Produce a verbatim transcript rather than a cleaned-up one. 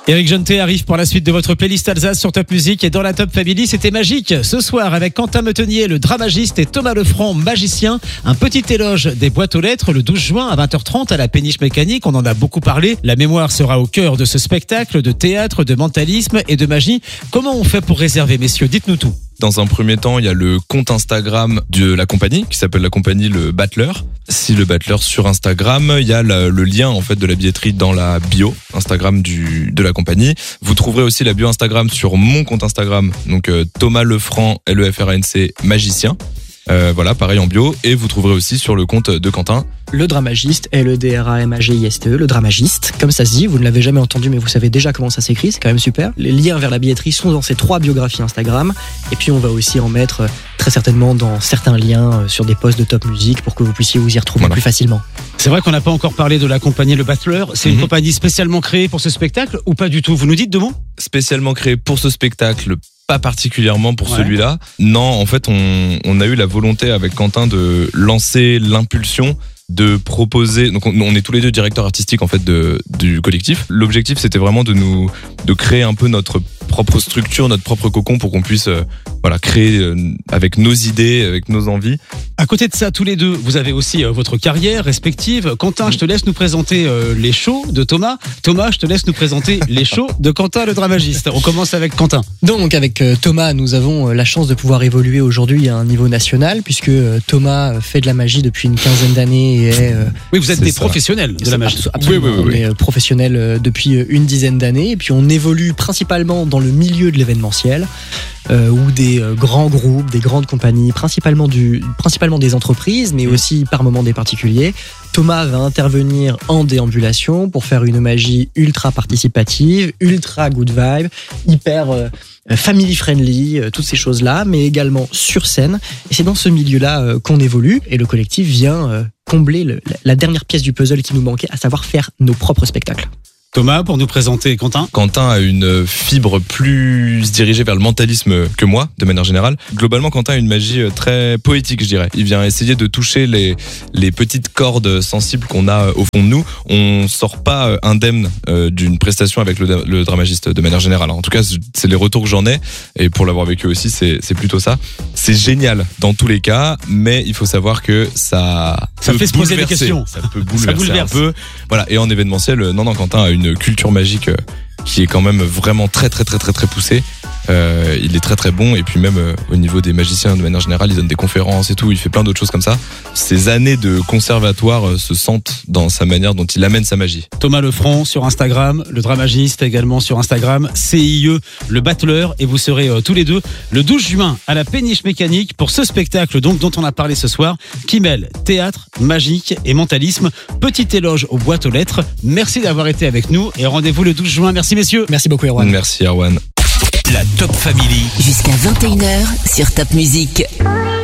Éric Jeantet arrive pour la suite de votre playlist Alsace sur Top Music et dans la Top Family, c'était magique. Ce soir avec Quentin Metenier, le dramagiste, et Thomas Lefranc, magicien. Un petit éloge des boîtes aux lettres le douze juin à vingt heures trente à la Péniche Mécanique. On en a beaucoup parlé. La mémoire sera au cœur de ce spectacle de théâtre, de mentalisme et de magie. Comment on fait pour réserver, messieurs? Dites-nous tout. Dans un premier temps, il y a le compte Instagram de la compagnie qui s'appelle la compagnie Le Battleur. Si Le Battleur sur Instagram, il y a la, le lien en fait de la billetterie dans la bio Instagram du de la compagnie. Vous trouverez aussi la bio Instagram sur mon compte Instagram, donc euh, Thomas Lefranc, L E F R A N C magicien. Euh, voilà, pareil en bio. Et vous trouverez aussi sur le compte de Quentin le dramagiste, L E D R A M A G I S T E, le dramagiste, comme ça se dit, vous ne l'avez jamais entendu mais vous savez déjà comment ça s'écrit, c'est quand même super. Les liens vers la billetterie sont dans ces trois biographies Instagram, et puis on va aussi en mettre très certainement dans certains liens sur des posts de Top Music pour que vous puissiez vous y retrouver voilà. plus facilement. C'est vrai qu'on n'a pas encore parlé de la compagnie Le Battleur, c'est mm-hmm. une compagnie spécialement créée pour ce spectacle ou pas du tout? Vous nous dites deux mots? Spécialement créée pour ce spectacle, pas particulièrement pour ouais. celui-là. Non, en fait, on, on a eu la volonté avec Quentin de lancer l'impulsion de proposer, donc on, on est tous les deux directeurs artistiques en fait de, du collectif. L'objectif c'était vraiment de nous de créer un peu notre propre structure, notre propre cocon pour qu'on puisse euh, voilà créer euh, avec nos idées, avec nos envies. À côté de ça, tous les deux, vous avez aussi euh, votre carrière respective. Quentin, je te laisse nous présenter euh, les shows de Thomas. Thomas, je te laisse nous présenter les shows de Quentin le dramagiste. On commence avec Quentin. Donc avec euh, Thomas, nous avons euh, la chance de pouvoir évoluer aujourd'hui à un niveau national puisque euh, Thomas fait de la magie depuis une quinzaine d'années. Et est, euh, oui, vous êtes des ça. professionnels de la magie. Absolument, oui, oui, oui, on est oui. professionnels euh, depuis une dizaine d'années et puis on évolue principalement dans le milieu de l'événementiel euh, où des euh, grands groupes, des grandes compagnies, principalement, du, principalement des entreprises, mais mmh. aussi par moments des particuliers. Thomas va intervenir en déambulation pour faire une magie ultra participative, ultra good vibe, hyper euh, family friendly, euh, toutes ces choses-là, mais également sur scène. Et c'est dans ce milieu-là euh, qu'on évolue et le collectif vient euh, combler le, la dernière pièce du puzzle qui nous manquait, à savoir faire nos propres spectacles. Thomas, pour nous présenter Quentin. Quentin a une fibre plus dirigée vers le mentalisme que moi, de manière générale. Globalement, Quentin a une magie très poétique, je dirais. Il vient essayer de toucher les, les petites cordes sensibles qu'on a au fond de nous. On sort pas indemne d'une prestation avec le, le dramagiste, de manière générale. En tout cas, c'est les retours que j'en ai. Et pour l'avoir vécu aussi, c'est, c'est plutôt ça. C'est génial dans tous les cas, mais il faut savoir que ça... Ça fait se poser des questions. Ça peut bouleverser ça un peu. Voilà. Et en événementiel, non, non, Quentin a une culture magique qui est quand même vraiment très très très très très poussée. Euh, il est très très bon et puis même euh, au niveau des magiciens de manière générale, il donne des conférences et tout, il fait plein d'autres choses comme ça. Ces années de conservatoire euh, se sentent dans sa manière dont il amène sa magie. Thomas Lefranc sur Instagram, le dramagiste également sur Instagram, C I E, le battleur, et vous serez euh, tous les deux le douze juin à la Péniche Mécanique pour ce spectacle donc dont on a parlé ce soir, qui mêle théâtre, magique et mentalisme. Petit éloge aux boîtes aux lettres. Merci d'avoir été avec nous et rendez-vous le douze juin. Merci messieurs. Merci beaucoup Erwan. Merci Erwan. La Top Family. Jusqu'à vingt et une heures sur Top Music.